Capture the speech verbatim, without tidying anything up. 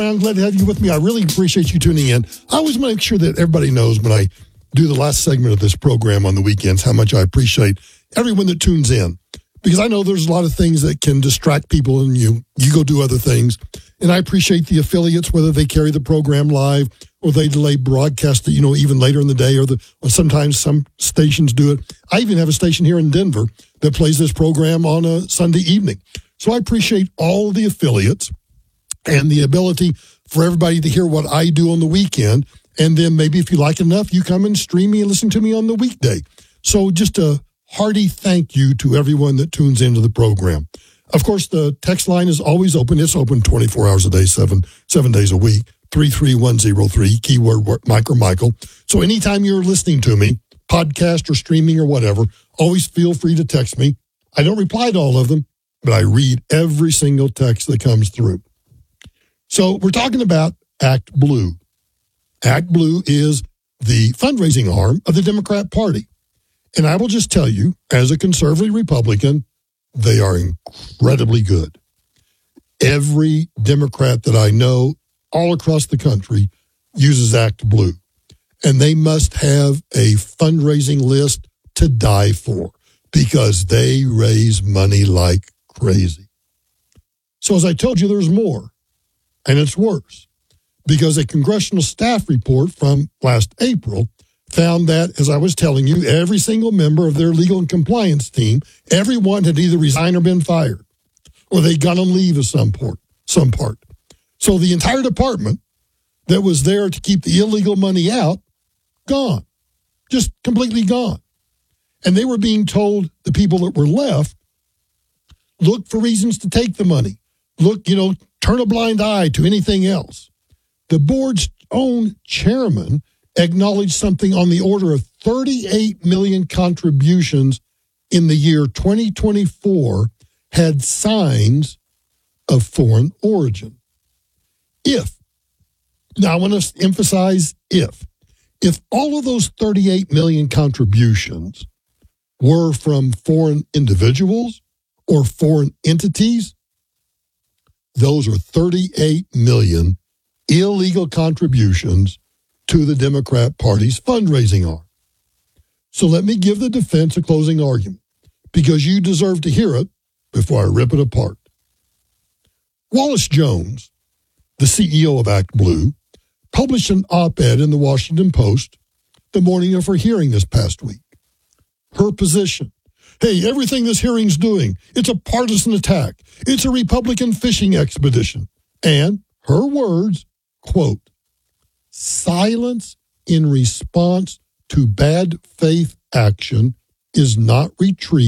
I'm glad to have you with me. I really appreciate you tuning in. I always make sure that everybody knows when I do the last segment of this program on the weekends how much I appreciate everyone that tunes in. Because I know there's a lot of things that can distract people and you you go do other things. And I appreciate the affiliates, whether they carry the program live or they delay broadcast it, you know, even later in the day, or the or sometimes some stations do it. I even have a station here in Denver that plays this program on a Sunday evening. So I appreciate all the affiliates and the ability for everybody to hear what I do on the weekend. And then maybe if you like it enough, you come and stream me and listen to me on the weekday. So just a hearty thank you to everyone that tunes into the program. Of course, the text line is always open. It's open twenty-four hours a day, seven seven days a week, three three one zero three, keyword Mike or Michael. So anytime you're listening to me, podcast or streaming or whatever, always feel free to text me. I don't reply to all of them, but I read every single text that comes through. So we're talking about Act Blue. Act Blue is the fundraising arm of the Democrat Party. And I will just tell you, as a conservative Republican, they are incredibly good. Every Democrat that I know all across the country uses Act Blue. And they must have a fundraising list to die for because they raise money like crazy. So as I told you, there's more. And it's worse because a congressional staff report from last April found that, as I was telling you, every single member of their legal and compliance team, everyone had either resigned or been fired, or they'd gone on leave of some part, some part. So the entire department that was there to keep the illegal money out, gone, just completely gone. And they were being told, the people that were left, look for reasons to take the money. Look, you know, turn a blind eye to anything else. The board's own chairman acknowledged something on the order of thirty-eight million contributions in the year twenty twenty-four had signs of foreign origin. If, now I want to emphasize if, if all of those thirty-eight million contributions were from foreign individuals or foreign entities, those are thirty-eight million illegal contributions to the Democrat Party's fundraising arm. So let me give the defense a closing argument, because you deserve to hear it before I rip it apart. Wallace Jones, the C E O of Act Blue, published an op-ed in the Washington Post the morning of her hearing this past week. Her position: hey, everything this hearing's doing, it's a partisan attack. It's a Republican fishing expedition. And her words, quote, silence in response to bad faith action is not retreat.